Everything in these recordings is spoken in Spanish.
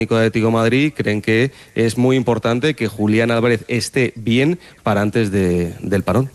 Atlético de Madrid creen que es muy importante que Julián Álvarez esté bien para antes del parón.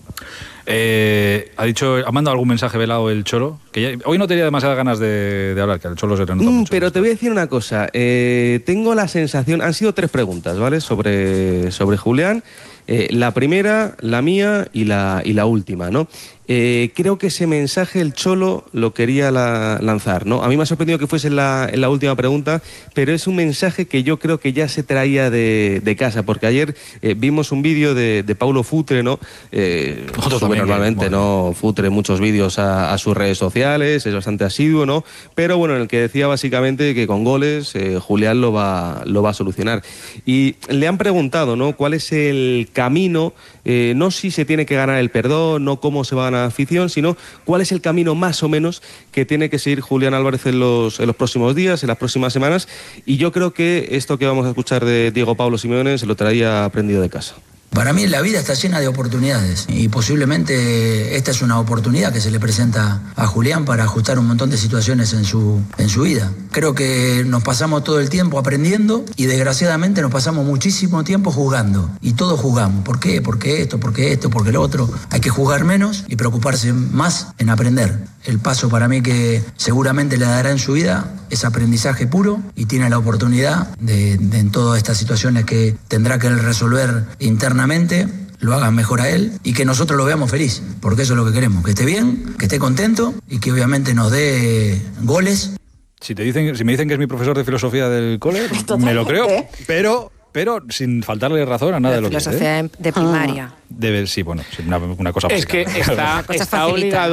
Ha mandado algún mensaje velado el Cholo, que hoy no tenía demasiadas ganas de hablar, que el Cholo se renota mucho. Pero te voy a decir una cosa, tengo la sensación, han sido 3 preguntas, ¿vale? Sobre Julián. La primera, la mía y la última, ¿no? Creo que ese mensaje el Cholo lo quería lanzar, ¿no? A mí me ha sorprendido que fuese en la última pregunta, pero es un mensaje que yo creo que ya se traía de casa, porque ayer vimos un vídeo de Paulo Futre, ¿no? Normalmente, ¿no? Futre muchos vídeos a sus redes sociales, es bastante asiduo, ¿no? Pero bueno, en el que decía básicamente que con goles Julián lo va a solucionar. Y le han preguntado, ¿no? ¿Cuál es el camino? No si se tiene que ganar el perdón, no cómo se va a ganar la afición, sino cuál es el camino más o menos que tiene que seguir Julián Álvarez en los próximos días, en las próximas semanas. Y yo creo que esto que vamos a escuchar de Diego Pablo Simeone se lo traía aprendido de casa. Para mí la vida está llena de oportunidades y posiblemente esta es una oportunidad que se le presenta a Julián para ajustar un montón de situaciones en su vida. Creo que nos pasamos todo el tiempo aprendiendo y desgraciadamente nos pasamos muchísimo tiempo juzgando y todos juzgamos. ¿Por qué? ¿Por qué esto? ¿Por qué esto? ¿Por qué lo otro? Hay que juzgar menos y preocuparse más en aprender. El paso para mí que seguramente le dará en su vida es aprendizaje puro y tiene la oportunidad de en todas estas situaciones que tendrá que él resolver internamente, lo hagan mejor a él y que nosotros lo veamos feliz, porque eso es lo que queremos, que esté bien, que esté contento y que obviamente nos dé goles. Si me dicen que es mi profesor de filosofía del cole, me lo creo, pero sin faltarle razón a nada de lo que dice. Filosofía de primaria. Sí, bueno, una cosa es que está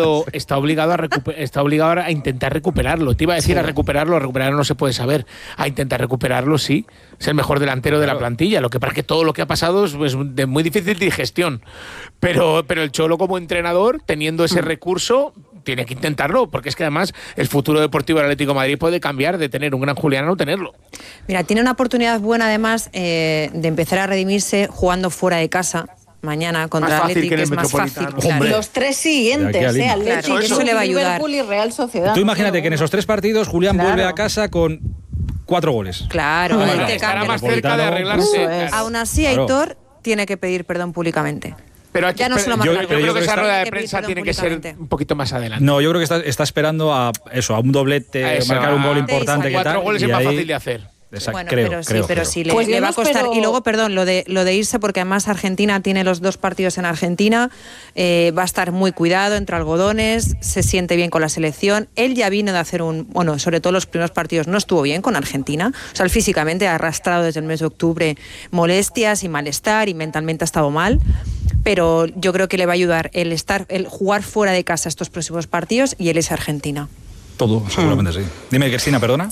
obligado a intentar recuperarlo. Te iba a decir a recuperarlo no se puede saber. A intentar recuperarlo, sí. Es el mejor delantero de la plantilla. Lo que pasa es que todo lo que ha pasado es de muy difícil digestión. Pero el Cholo como entrenador, teniendo ese recurso, tiene que intentarlo, porque es que además el futuro deportivo del Atlético de Madrid puede cambiar de tener un gran Julián a no tenerlo. Mira, tiene una oportunidad buena además de empezar a redimirse jugando fuera de casa. Mañana contra Atlético, que es más fácil. Claro. Los 3 siguientes, Atlético, eso le va a ayudar. Liverpool y Real Sociedad. Tú imagínate que en esos 3 partidos Julián vuelve a casa con 4 goles. Claro. Estará más cerca de arreglarse. Aún así, Aitor tiene que pedir perdón públicamente. Pero aquí, ya no solo yo creo que esa rueda de prensa tiene que ser un poquito más adelante. No, yo creo que está esperando a un doblete, marcar un gol importante. 4 goles es más fácil de hacer. Bueno, pero sí le va a costar. Y luego, perdón, lo de irse, porque además Argentina tiene los 2 partidos en Argentina, va a estar muy cuidado, entre algodones, se siente bien con la selección. Él ya vino de hacer sobre todo los primeros partidos no estuvo bien con Argentina. O sea, él físicamente ha arrastrado desde el mes de octubre molestias y malestar y mentalmente ha estado mal. Pero yo creo que le va a ayudar el jugar fuera de casa estos próximos partidos y él es Argentina. Todo, seguramente sí. Dime, Cristina, perdona.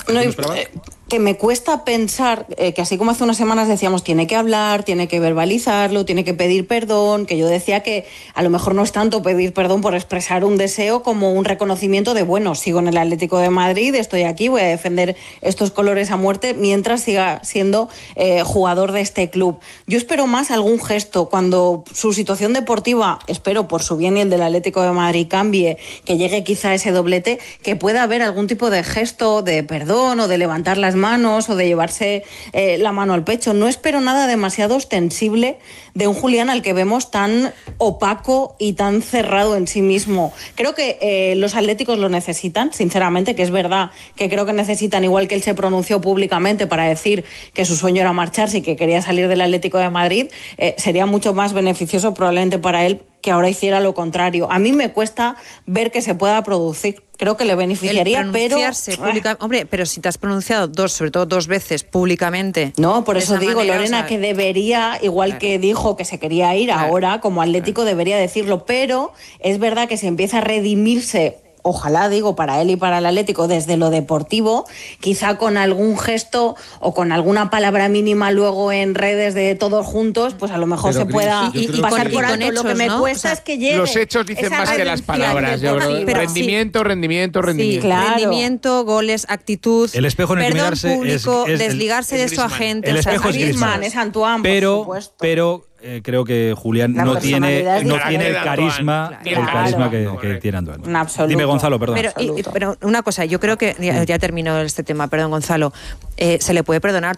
Que me cuesta pensar que así como hace unas semanas decíamos tiene que hablar, tiene que verbalizarlo, tiene que pedir perdón, que yo decía que a lo mejor no es tanto pedir perdón por expresar un deseo como un reconocimiento de bueno, sigo en el Atlético de Madrid, estoy aquí, voy a defender estos colores a muerte mientras siga siendo jugador de este club. Yo espero más algún gesto cuando su situación deportiva, espero por su bien y el del Atlético de Madrid cambie, que llegue quizá ese doblete, que pueda haber algún tipo de gesto de perdón o de levantar las manos o de llevarse la mano al pecho. No espero nada demasiado ostensible de un Julián al que vemos tan opaco y tan cerrado en sí mismo. Creo que los atléticos lo necesitan, sinceramente, que es verdad que creo que necesitan, igual que él se pronunció públicamente para decir que su sueño era marcharse y que quería salir del Atlético de Madrid, sería mucho más beneficioso probablemente para él que ahora hiciera lo contrario. A mí me cuesta ver que se pueda producir. Creo que le beneficiaría, pero... Hombre, pero si te has pronunciado sobre todo 2 veces públicamente... No, por eso digo, Lorena, que debería, igual que dijo que se quería ir, ahora como Atlético debería decirlo, pero es verdad que se empieza a redimirse, ojalá, digo, para él y para el Atlético, desde lo deportivo, quizá con algún gesto o con alguna palabra mínima luego en redes de todos juntos, pues a lo mejor se pueda pasar por alto. Lo que me cuesta es que llegue. Los hechos dicen más que las palabras. Rendimiento. Sí, claro. Rendimiento, goles, actitud. El espejo en el que mirarse público, desligarse de su agente. El espejo es Griezmann, es Antoine, pero, por supuesto. Pero creo que Julián no tiene el carisma que tiene Antoine. Dime, Gonzalo, perdón. Pero una cosa, yo creo que ya termino este tema, perdón, Gonzalo. Se le puede perdonar